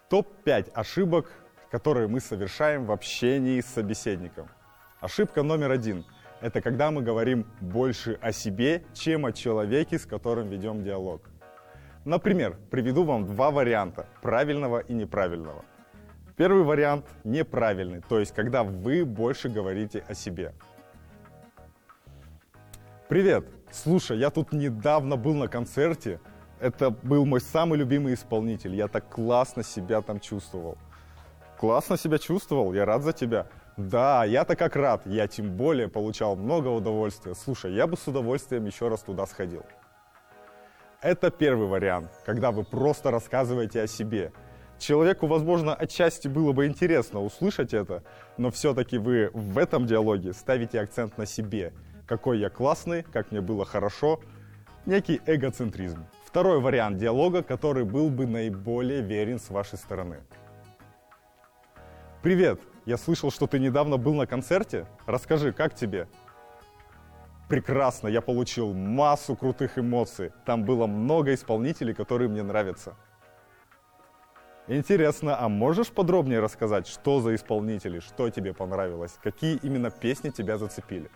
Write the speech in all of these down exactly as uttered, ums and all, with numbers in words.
топ пять ошибок, которые мы совершаем в общении с собеседником. Ошибка номер один – это когда мы говорим больше о себе, чем о человеке, с которым ведем диалог. Например, приведу вам два варианта – правильного и неправильного. Первый вариант – неправильный, то есть когда вы больше говорите о себе. Привет, слушай, я тут недавно был на концерте, это был мой самый любимый исполнитель, я так классно себя там чувствовал. Классно себя чувствовал, я рад за тебя. Да, я-то как рад, я тем более получал много удовольствия. Слушай, я бы с удовольствием еще раз туда сходил. Это первый вариант, когда вы просто рассказываете о себе. Человеку, возможно, отчасти было бы интересно услышать это, но все-таки вы в этом диалоге ставите акцент на себе. Какой я классный, как мне было хорошо. Некий эгоцентризм. Второй вариант диалога, который был бы наиболее верен с вашей стороны. Привет, я слышал, что ты недавно был на концерте. Расскажи, как тебе? Прекрасно, я получил массу крутых эмоций. Там было много исполнителей, которые мне нравятся. Интересно, а можешь подробнее рассказать, что за исполнители, что тебе понравилось, какие именно песни тебя зацепили?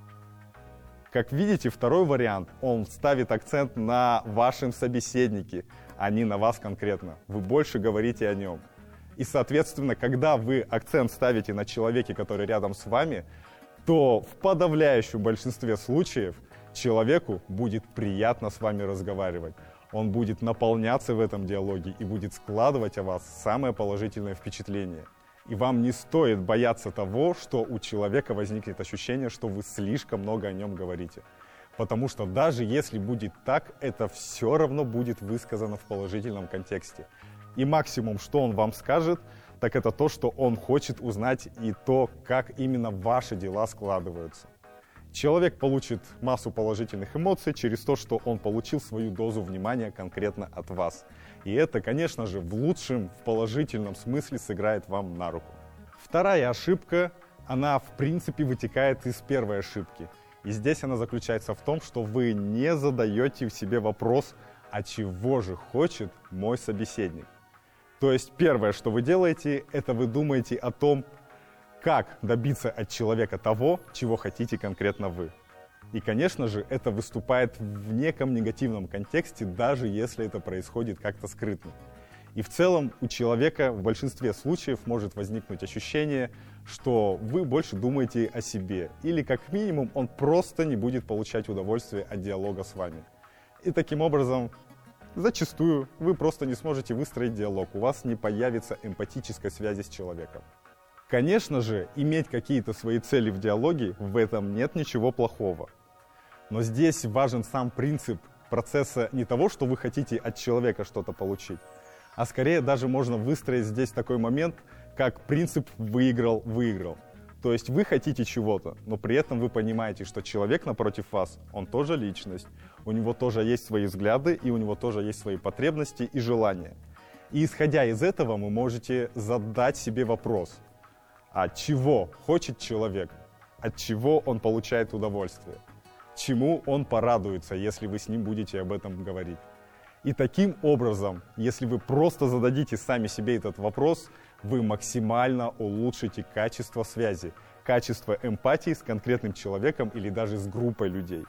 Как видите, второй вариант, он ставит акцент на вашем собеседнике, а не на вас конкретно. Вы больше говорите о нем. И, соответственно, когда вы акцент ставите на человеке, который рядом с вами, то в подавляющем большинстве случаев человеку будет приятно с вами разговаривать. Он будет наполняться в этом диалоге и будет складывать о вас самое положительное впечатление. И вам не стоит бояться того, что у человека возникнет ощущение, что вы слишком много о нем говорите. Потому что даже если будет так, это все равно будет высказано в положительном контексте. И максимум, что он вам скажет, так это то, что он хочет узнать и то, как именно ваши дела складываются. Человек получит массу положительных эмоций через то, что он получил свою дозу внимания конкретно от вас. И это, конечно же, в лучшем, в положительном смысле сыграет вам на руку. Вторая ошибка, она в принципе вытекает из первой ошибки. И здесь она заключается в том, что вы не задаете в себе вопрос, а чего же хочет мой собеседник. То есть первое, что вы делаете, это вы думаете о том, как добиться от человека того, чего хотите конкретно вы. И, конечно же, это выступает в неком негативном контексте, даже если это происходит как-то скрытно. И в целом у человека в большинстве случаев может возникнуть ощущение, что вы больше думаете о себе, или как минимум он просто не будет получать удовольствие от диалога с вами. И таким образом, зачастую вы просто не сможете выстроить диалог, у вас не появится эмпатической связи с человеком. Конечно же, иметь какие-то свои цели в диалоге, в этом нет ничего плохого. Но здесь важен сам принцип процесса не того, что вы хотите от человека что-то получить, а скорее даже можно выстроить здесь такой момент, как принцип «выиграл-выиграл». То есть вы хотите чего-то, но при этом вы понимаете, что человек напротив вас, он тоже личность, у него тоже есть свои взгляды и у него тоже есть свои потребности и желания. И исходя из этого вы можете задать себе вопрос. А чего хочет человек? От чего он получает удовольствие? Чему он порадуется, если вы с ним будете об этом говорить? И таким образом, если вы просто зададите сами себе этот вопрос, вы максимально улучшите качество связи, качество эмпатии с конкретным человеком или даже с группой людей.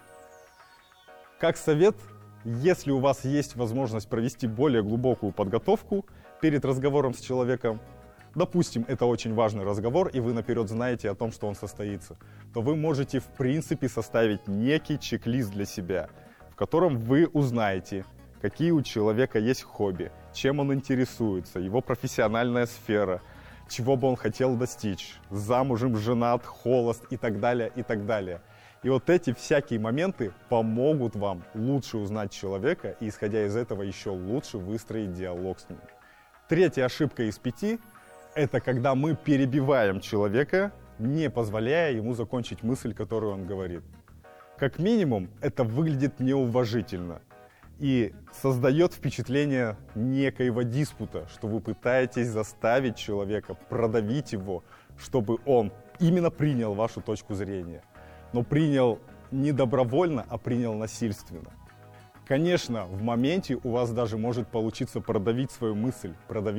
Как совет, если у вас есть возможность провести более глубокую подготовку перед разговором с человеком, допустим, это очень важный разговор, и вы наперед знаете о том, что он состоится, то вы можете в принципе составить некий чек-лист для себя, в котором вы узнаете, какие у человека есть хобби, чем он интересуется, его профессиональная сфера, чего бы он хотел достичь, замужем, женат, холост и так далее, и так далее. И вот эти всякие моменты помогут вам лучше узнать человека и, исходя из этого, еще лучше выстроить диалог с ним. Третья ошибка из пяти – это когда мы перебиваем человека, не позволяя ему закончить мысль, которую он говорит. Как минимум, это выглядит неуважительно и создает впечатление некоего диспута, что вы пытаетесь заставить человека, продавить его, чтобы он именно принял вашу точку зрения. Но принял не добровольно, а принял насильственно. Конечно, в моменте у вас даже может получиться продавить свою мысль, продавить